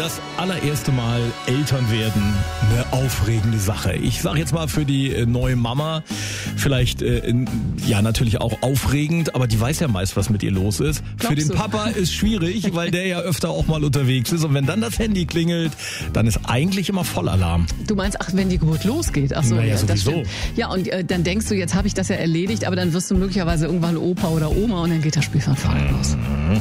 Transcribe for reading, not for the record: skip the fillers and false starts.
Das allererste Mal Eltern werden, eine aufregende Sache. Ich sage jetzt mal für die neue Mama vielleicht ja natürlich auch aufregend, aber die weiß ja meist, was mit ihr los ist. Für den Papa ist schwierig, weil der ja öfter auch mal unterwegs ist und wenn dann das Handy klingelt, dann ist eigentlich immer Vollalarm. Du meinst, wenn die Geburt losgeht? Ach so, naja, ja, sowieso. Das stimmt. Ja, und dann denkst du, jetzt habe ich das ja erledigt, aber dann wirst du möglicherweise irgendwann Opa oder Oma und dann geht das Spiel von vorne los.